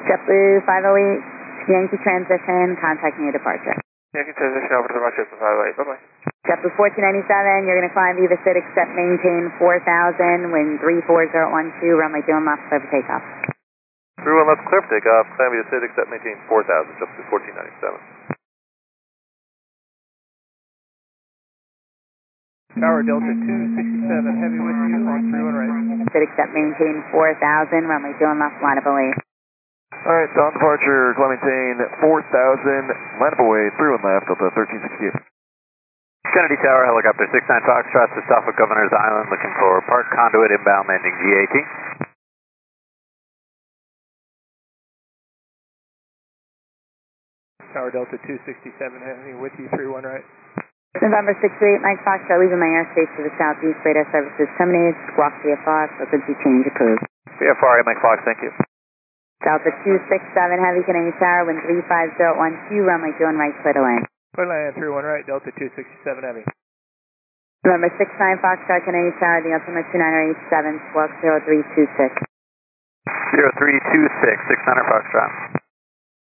JetBlue 508, Yankee transition, contacting your departure. Yankee transition over to the Rochester 508. Bye-bye. JetBlue 1497, you're going to climb Viva Sid, accept maintain 4000, wind 34012, runway 21 left, clear for takeoff. 31 left, clear for takeoff, climb Viva Sid, accept maintain 4000, JetBlue 1497. Tower Delta 267, heavy with you on 31 right. Sid, accept maintain 4000, runway 21 left, line up away. Alright, Dawn departure, Clementine 4000, line up away, 31 left, Delta 1368. Kennedy Tower, helicopter 69 Foxtrot to Suffolk Governor's Island, looking for park conduit inbound landing GAT. Tower Delta 267, heavy with you 31 right. November 628, Mike Foxtrot, leaving my airspace to the southeast, radar services terminated, squawk VFR, frequency change approved. VFR, Mike Fox, thank you. Delta 267, heavy Canadian Tower, wind 35012, runway 21 right, clear to land. Clear land 31 right, Delta 267 heavy. November 69 Foxtrot, Canadian Tower, the ultimate 2987, squawk 0326. 0326, 69 Foxtrot.